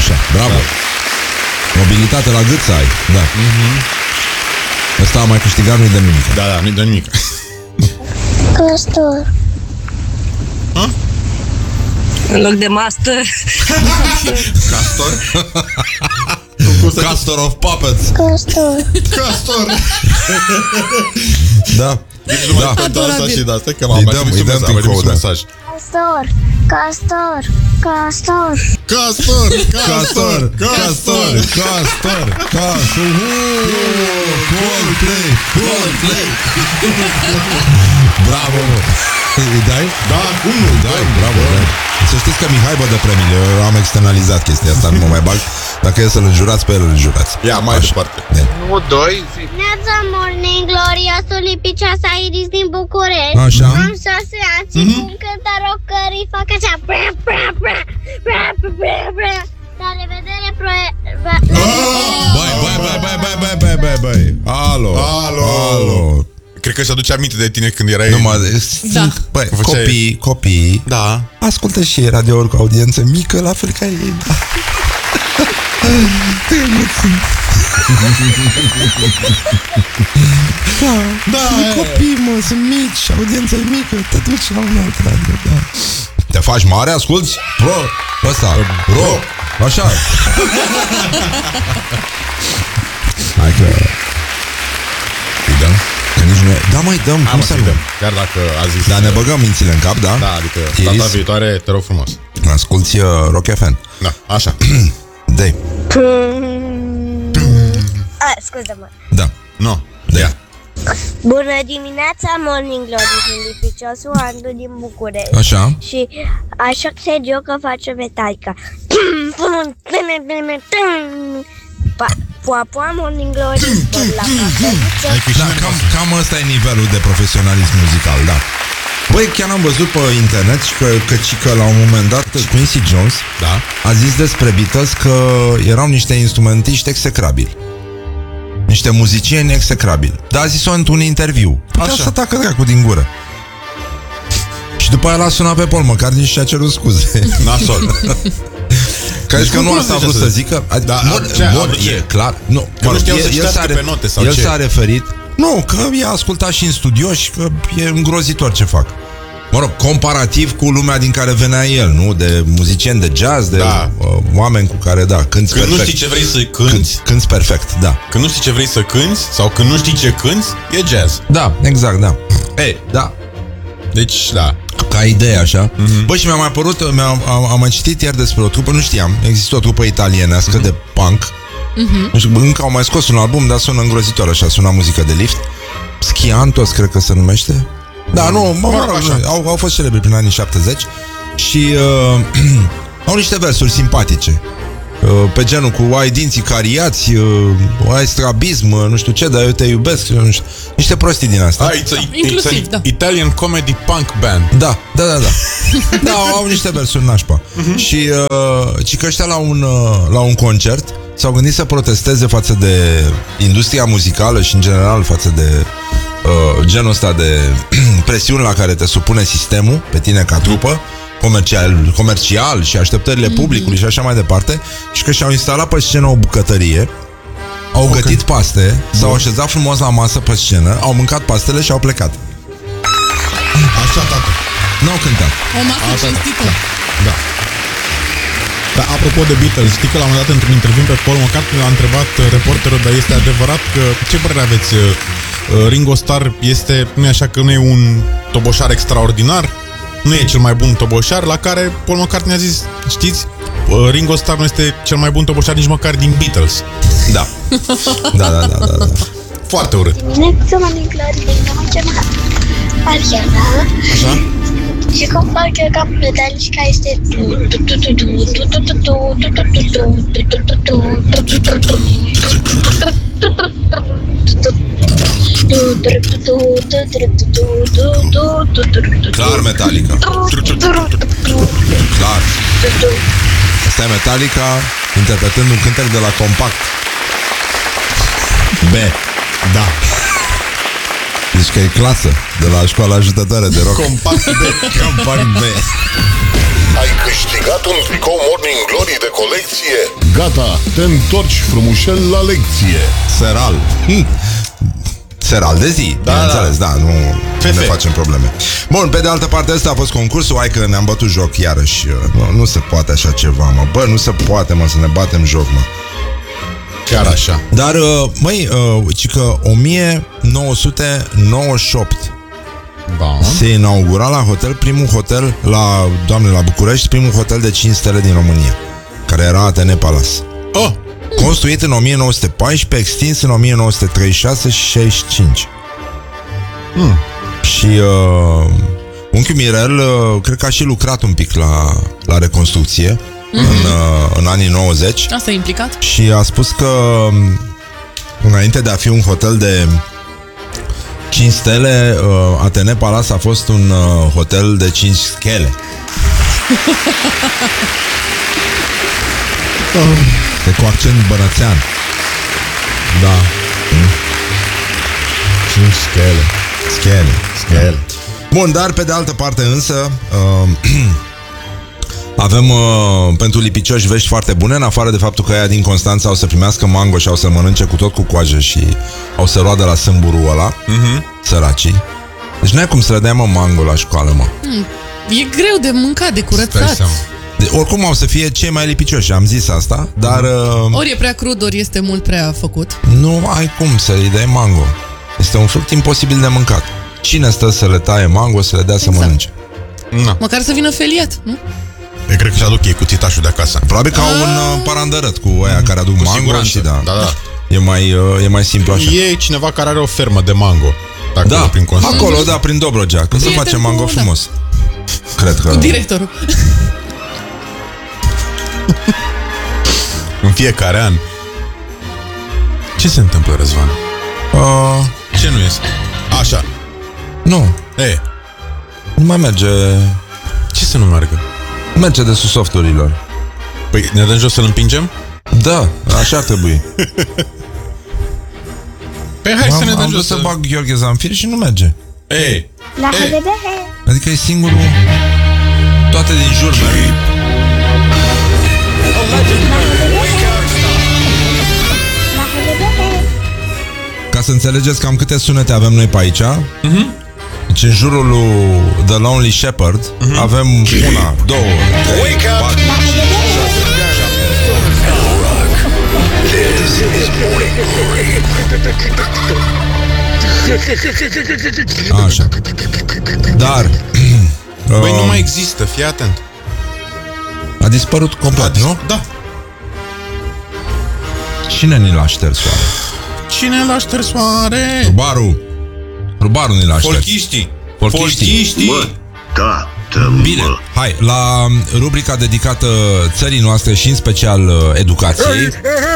Așa, bravo. Mobilitate la gât să ai. Da. Ăsta a mai câștigat, nu-i de nimic. Da, nu-i de nimic. Castor. În loc de master. Castor? Castor of Puppets. Castor. Castor. Da. Deci numai pentru asta și de asta, că m-am mai trimis un mesaj. Castor. Castor. Castor. Castor. Castor. Castor. Castor. Castor. Coldplay. Coldplay. Bravo. Îi dai? Da, cum nu? Dai, bravo, dai. Să știți că Mihai bă de premiile. Eu am externalizat chestia asta, nu mă mai bag. Dacă e să-l înjurați, pe el îl înjurați. Ia, mai departe. 1, 2, zi. Neața Morning Glory, eu sunt Lipicioasa Iris din București. Așa. Am 6 ani și cum cântă rockerii fac așa. La revedere, Băi. Alo. Cred că și aduce aminte de tine când erai... Da. Băi, copii. Da. Ascultă și ei radio-uri cu audiență mică, la fel ca ei. Da, copii, mă, sunt mici, audiența e mică, te duci la un alt radio, da. Te faci mare, asculti? Ăsta, așa. Hai că... Îi dăm? Că nici nu e... Da, mai dăm, cum să nu? Chiar dacă a zis... Dar ne băgăm mințile în cap, da? Da, adică data viitoare, te rog frumos. Asculti Rock FM. Da, așa. Dă-i. Scuze-mă. Da. No, ia. Bună dimineața, Morning Glory, sunt Lipiciosul Andu din București. Așa. Și așa Sergio că face Metallica. Poa, Morning Glory. Da, cam ăsta e nivelul de profesionalism muzical, da. Băi, chiar am văzut pe internet că la un moment dat Quincy Jones a zis despre Beatles că erau niște instrumentiști execrabili. Niște muzicieni execrabili. Dar a zis-o într-un interviu. Putea să tacă dracu din gură. Și după aia l-a sunat pe Paul McCartney și a cerut scuze. Nasol. Crezi că nu asta a vrut să zică? Da, e clar. Nu, el s-a referit. Nu, că i-a ascultat și în studio și că e îngrozitor ce fac. Mă rog, comparativ cu lumea din care venea el, nu? De muzicieni de jazz, de oameni cu care, da, cânti perfect. Când nu știi ce vrei să cânti. Cânti perfect, da. Când nu știi ce vrei să cânti sau când nu știi ce cânti, e jazz. Da, exact, da. Ei, da. Deci, da. Ca idee, așa. Bă, și mi-a mai părut, am mai citit ieri despre o trupă, nu știam, există o trupă italienească de punk. Nu știu, încă au mai scos un album, dar sună îngrozitor așa, sună muzică de lift. Schiantos, cred că se numește. Da, nu, au fost celebri prin anii 70 și au niște versuri simpatice. Pe genul cu ai dinții cariați, ai strabism, nu știu ce, dar eu te iubesc, nu știu, niște prostii din asta. Inclusiv, da. Italian comedy punk band. Da. Da, au niște versuri nașpa. Și că ăștia la un concert s-au gândit să protesteze față de industria muzicală și în general față de genul ăsta de presiuni la care te supune sistemul pe tine ca trupă, comercial și așteptările publicului și așa mai departe. Și că și-au instalat pe scenă o bucătărie, au gătit paste, s-au așezat frumos la masă pe scenă, au mâncat pastele și au plecat. Așa, tată. N-au cântat. O masă cinstită. Da. Dar apropo de Beatles, știi că la un moment dat într-un interviu pe Paul McCartney l-a întrebat reporterul, dar este adevărat că, ce părere aveți, Ringo Starr este, nu e așa că nu e un toboșar extraordinar? Nu e cel mai bun toboșar? La care Paul McCartney a zis, știți, Ringo Starr nu este cel mai bun toboșar nici măcar din Beatles. Da. Da. Foarte urât. Neața Morning Glory, mă cheamă Ariana. Așa? Și cum fac eu ca Metallica este Clar Metallica. Clar. Asta e Metallica interpretând un cântec de la Compact. B. Da. Deci că e clasă de la școala ajutătoare de rock. Compact B. Compact B. Ai câștigat un tricou Morning Glory de colecție? Gata, te întorci frumușel la lecție. Seral. Seral de zi, bineînțeles, da, nu ne facem probleme. Bun, pe de altă parte, ăsta a fost concursul. Hai că ne-am bătut joc iarăși. Nu se poate așa ceva, mă. Bă, nu se poate, mă, să ne batem joc, mă. Chiar așa. Dar, măi, cică 1998 se inaugura la hotel, primul hotel la București, primul hotel de 5 stele din România, care era Atene Palace. Construit în 1914, extins în 1936 și 65. Și unchiul Mirel cred că a și lucrat un pic la reconstrucție în anii 90. Asta e implicat? Și a spus că înainte de a fi un hotel de 5 stele, Atene Palace a fost un hotel de 5 schele. Cu accent bănățean. Da. 5 schele. Bun, dar pe de altă parte însă avem pentru lipicioși vești foarte bune. În afară de faptul că aia din Constanța au să primească mango și au să mănânce cu tot cu coajă și au să roadă la sâmburul ăla, săracii. Deci n-ai cum să le dea, mă, mango la școală, mă. E greu de mâncat, de curățat. Oricum au să fie cei mai lipicioși, am zis asta, dar... Ori e prea crud, ori este mult prea făcut. Nu ai cum să-i dai mango. Este un fruct imposibil de mâncat. Cine stă să le taie mango, să le dea să mănânce? Măcar să vină feliat, nu? Eu cred că și aduc ei cuțitașul de acasă. Probabil că au un parandărăt cu aia care aduc mango siguranță. Și da. E mai simplu așa. E cineva care are o fermă de mango. Acolo, prin Constanța. Acolo, da, prin Dobrogea. Că se face mango frumos. Cred că... Cu directorul. În fiecare an. Ce se întâmplă, Răzvan? Ce nu este? Așa. Nu. Nu mai merge. Ce să nu meargă? Merge de sus softurilor. Păi ne dăm jos să-l împingem? Da, așa ar trebui. Păi hai să ne dăm jos să bag Gheorghe Zanfir și nu merge. Adică e singurul. Toate din jur merg. Ca să înțelegeți cam câte sunete avem noi pe aici. Deci în jurul lui The Lonely Shepherd avem 1, 2, 3, 4, 5, 6, 7. Așa. Dar băi, nu mai există, fii atent. a dispărut complet, nu? Da. Cine ni l-a șters, oare? Cine l-a șters, oare? Rubarul ni l-a șters. Folchiștii. Bine, hai, la rubrica dedicată țării noastre și în special educației,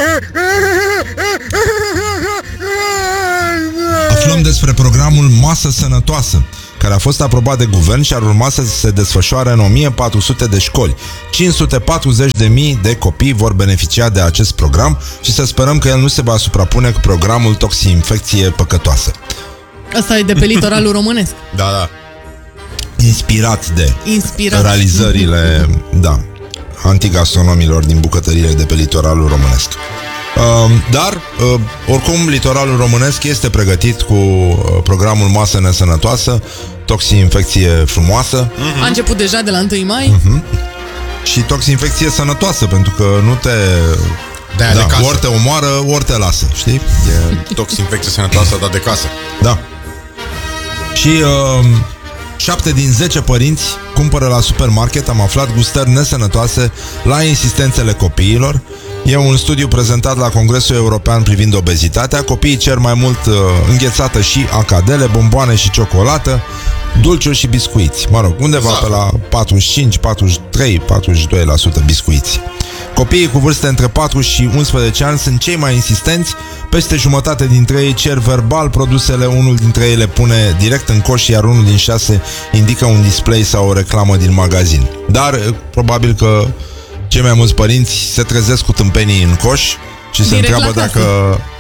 aflăm despre programul Masă Sănătoasă, care a fost aprobat de guvern și ar urma să se desfășoare în 1400 de școli. 540.000 de copii vor beneficia de acest program și să sperăm că el nu se va suprapune cu programul Toxinfecție Păcătoasă. Asta e de pe litoralul românesc. Da. Inspirat de realizările antigastronomilor din bucătăriile de pe litoralul românesc. Dar, oricum, litoralul românesc este pregătit cu programul Masă Nesănătoasă, Toxinfecție Frumoasă. A început deja de la 1 mai. Și Toxinfecție Sănătoasă, pentru că nu te... ori te omoară, ori te lasă, știi? Toxinfecție Sănătoasă, dar de casă. Da. Și 7 din 10 părinți cumpără la supermarket, am aflat, gustări nesănătoase la insistențele copiilor. E un studiu prezentat la Congresul European privind obezitatea. Copiii cer mai mult înghețată și acadele, bomboane și ciocolată, dulciuri și biscuiți. Mă rog, undeva pe la 45, 43, 42% biscuiți. Copiii cu vârste între 4 și 11 ani sunt cei mai insistenți. Peste jumătate dintre ei cer verbal produsele, unul dintre ei le pune direct în coș, iar unul din 6 indică un display sau o reclamă din magazin. Dar probabil că cei mai mulți părinți se trezesc cu tâmpenii în coș și se întreabă dacă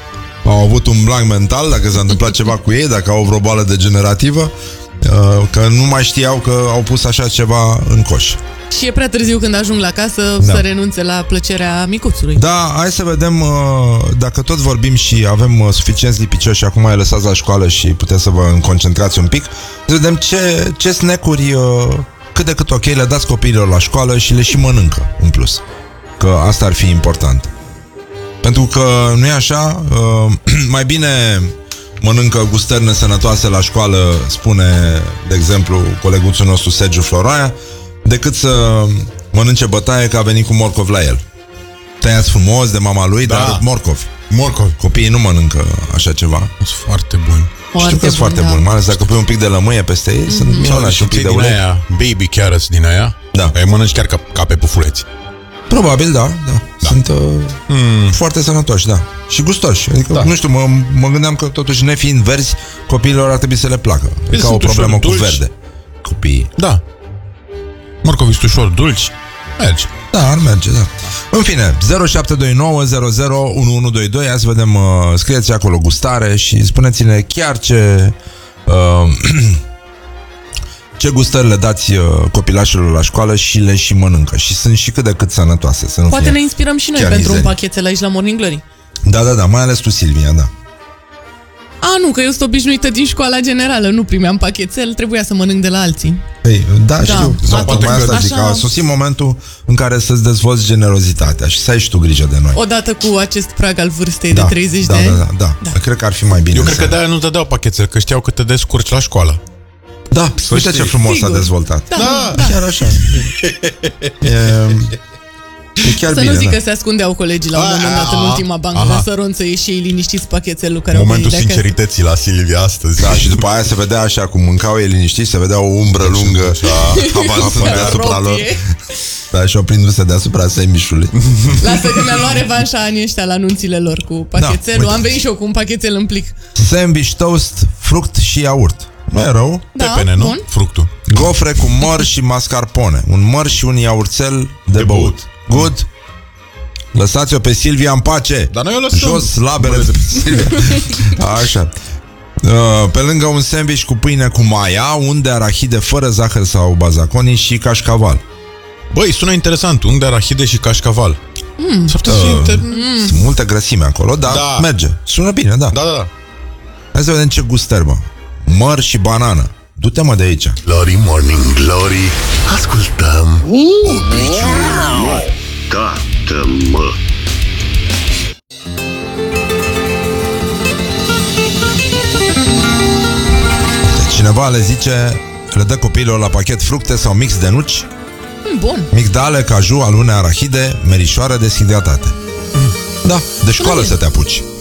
au avut un blanc mental, dacă s-a întâmplat ceva cu ei, dacă au vreo boală degenerativă, că nu mai știau că au pus așa ceva în coș. Și e prea târziu când ajung la casă să renunțe la plăcerea micuțului. Da, hai să vedem, dacă tot vorbim și avem suficienți lipicioși și acum ai lăsați la școală și puteți să vă concentrați un pic, să vedem ce snack-uri cât de cât ok le dați copiilor la școală și le și mănâncă în plus. Că asta ar fi important. Pentru că nu e așa, mai bine mănâncă gustări nesănătoase la școală, spune, de exemplu, coleguțul nostru Sergiu Floroaia, decât să mănânce bătaie că a venit cu morcov la el. Tăiați frumos de mama lui, dar morcovi. Copiii nu mănâncă așa ceva. Sunt foarte buni. Știu că sunt foarte buni, mai ales dacă pui un pic de lămâie peste ei, sunt minunat și un pic de ulei. Baby carrots din aia. Da. Îi mănânci chiar ca pe pufuleți. Probabil, da. Sunt foarte sănătoși, da. Și gustoși. Adică, nu știu, mă gândeam că totuși, nefiind verzi, copiilor ar trebui să le placă. E ca o problemă cu verde. Copiii. Da. Morcovi sunt ușor dulci. Merge. Da, ar merge, da. În fine, 0729 00 1122. Hai să vedem, scrieți acolo gustare și spuneți-ne chiar ce gustări le dați copilașilor la școală și le și mănâncă. Și sunt și cât de cât sănătoase. Să nu Poate ne inspirăm și noi pentru un pachetel aici la Morning Glory. Da, mai ales tu, Silvia, da. Nu, că eu sunt obișnuită din școala generală. Nu primeam pachetel, trebuia să mănânc de la alții. Da, știu. Poate asta zic, a sosit momentul în care să-ți dezvolți generozitatea și să ai și tu grijă de noi. Odată cu acest prag al vârstei de 30 de ani. Da. Cred că ar fi mai bine. Eu cred că de-aia nu te dau pachetel, că știau că te descurci la școală. Da, uite ce frumos s-a dezvoltat. Da. Chiar așa. E chiar să bine, nu zic că se ascundeau colegii la un moment dat în ultima bancă la săron să ieși ei liniștiți pachetelul care momentul sincerității la Silvia astăzi. Da, și după aia se vedea așa cum mâncau ei liniștiți, se vedea o umbră lungă avansând deasupra lor. Da, și oprindu-se deasupra sandwich-ului. Lasă că mi-a luat revanșa anii ăștia la anunțile lor cu pachetelul. Am venit și eu cu un pachetel în plic. Sandwich, toast, fruct și iaurt. Nu e rău? Pepene, nu? Bun. Fructul. Gofre cu măr și mascarpone. Un măr și un iaurțel de băut. Good? Lăsați-o pe Silvia în pace. Dar noi o lăsăm. Jos labele de Silvia. Așa. Pe lângă un sandwich cu pâine cu maia, un de arahide fără zahăr sau bazaconi și cașcaval. Băi, sună interesant. Un de arahide și cașcaval. Sunt multe grăsime acolo, dar merge. Sună bine, da. Da. Hai să vedem ce gustări, mă. Măr și banană. Du-te, mă, de aici. Glory, Morning Glory. Ascultăm obiceiul. Tată-mă. Cineva le zice, le dă copiilor la pachet fructe sau mix de nuci. Bun. Migdale, caju, alune, arahide, merișoare deshidratate. Da, de școală să te apuci.